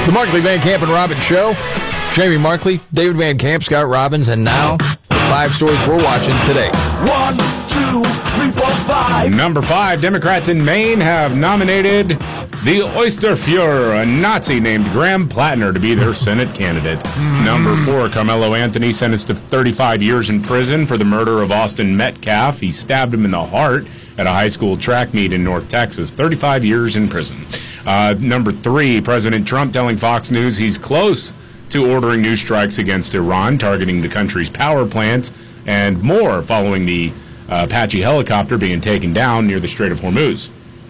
The Markley, Van Camp, and Robbins Show. Jamie Markley, David Van Camp, Scott Robbins, and now the 5 stories we're watching today. 1, 2, 3, 4, 5. Number 5, Democrats in Maine have nominated the Oyster Fuhrer, a Nazi named Graham Plattner, to be their Senate candidate. Number 4, Carmelo Anthony sentenced to 35 years in prison for the murder of Austin Metcalf. He stabbed him in the heart at a high school track meet in North Texas. 35 years in prison. Number 3, President Trump telling Fox News he's close to ordering new strikes against Iran, targeting the country's power plants, and more following the Apache helicopter being taken down near the Strait of Hormuz.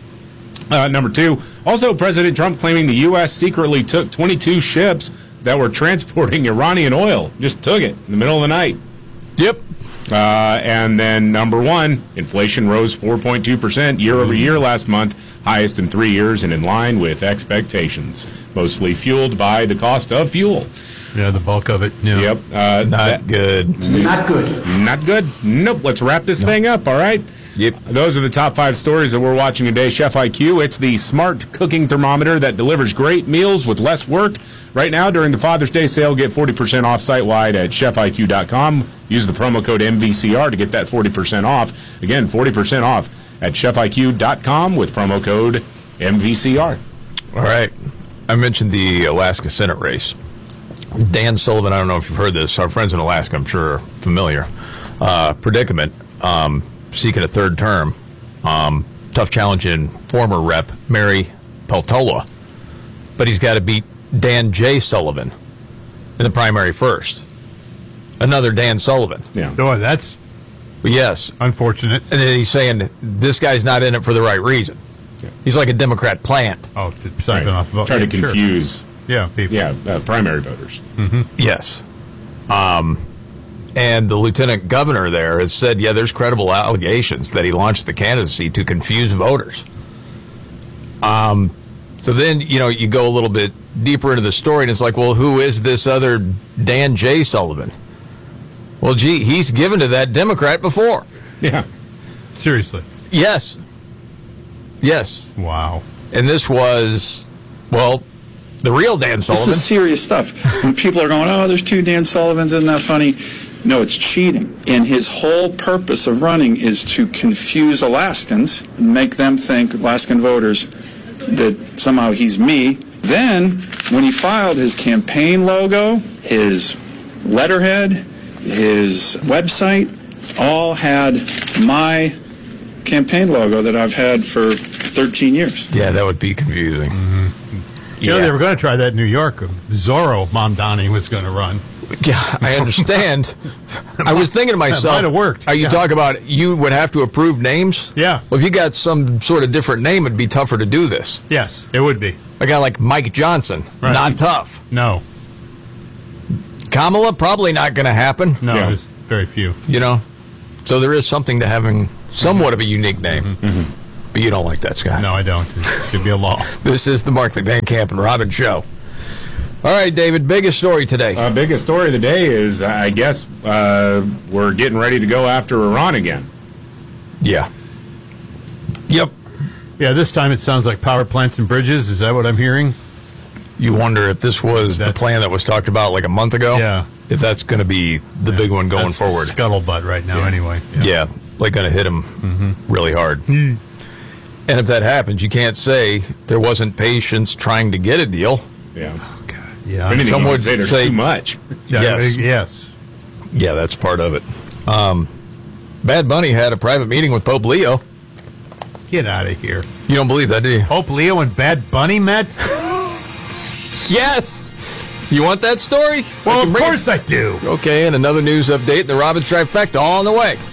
Number 2, also President Trump claiming the U.S. secretly took 22 ships that were transporting Iranian oil. Just took it in the middle of the night. Yep. And then number 1, inflation rose 4.2% year over year last month, highest in 3 years and in line with expectations, mostly fueled by the cost of fuel. Yeah, the bulk of it. Yeah. Yep. Not good. Not good. Not good? Nope. Let's wrap this thing up, all right? Yep. Those are the top 5 stories that we're watching today. Chef IQ, it's the smart cooking thermometer that delivers great meals with less work. Right now, during the Father's Day sale, get 40% off site-wide at chefiq.com. Use the promo code MVCR to get that 40% off. Again, 40% off at chefiq.com with promo code MVCR. All right. I mentioned the Alaska Senate race. Dan Sullivan, I don't know if you've heard this. Our friends in Alaska, I'm sure, are familiar. Predicament, seeking a third term. Tough challenge in former rep Mary Peltola. But he's got to beat Dan J. Sullivan in the primary first. Another Dan Sullivan. Yeah. Oh, that's Yes. unfortunate. And then he's saying this guy's not in it for the right reason. Yeah. He's like a Democrat plant. Oh, to siphon off vote. Try to Yeah, sure. confuse Yeah, people. primary voters. Yes. And the lieutenant governor there has said, yeah, there's credible allegations that he launched the candidacy to confuse voters. So then, you go a little bit deeper into the story, and it's like, well, who is this other Dan J. Sullivan? Well, gee, he's given to that Democrat before. Yeah. Seriously. Yes. Yes. Wow. And this was, well, the real Dan This Sullivan. is serious stuff. When people are going, oh, there's 2 Dan Sullivans, isn't that funny? No, it's cheating. And his whole purpose of running is to confuse Alaskans and make them think, Alaskan voters, that somehow he's me. Then, when he filed his campaign logo, his letterhead, his website, all had my campaign logo that I've had for 13 years. Yeah, that would be confusing. You know, they were going to try that in New York. Zorro Mamdani was going to run. Yeah, I understand. I was thinking to myself, might have worked. Are you talking about you would have to approve names? Yeah. Well, if you got some sort of different name, it'd be tougher to do this. Yes, it would be. A guy like Mike Johnson, Right. not tough. No. Kamala, probably not going to happen. No, Yeah. there's very few. So there is something to having somewhat of a unique name. But you don't like that, Scott. No, I don't. It should be a law. This is the Markley, Van Camp, and Robbins Show. All right, David, biggest story today. Biggest story of the day is, I guess, we're getting ready to go after Iran again. Yeah. Yep. Yeah, this time it sounds like power plants and bridges. Is that what I'm hearing? You wonder if this was the plan that was talked about like a month ago? Yeah. If that's going to be the big one going That's forward. Scuttlebutt right now, anyway. Yeah, like going to hit him really hard. And if that happens, you can't say there wasn't patience trying to get a deal. Yeah. Yeah. If anything, Some you would would say there's say- too much. Yes. Yes. Yeah, that's part of it. Bad Bunny had a private meeting with Pope Leo. Get out of here. You don't believe that, do you? Pope Leo and Bad Bunny met? Yes! You want that story? Well, I can of bring it. course I do. Okay, and another news update, the Robbins Trifecta, all on the way.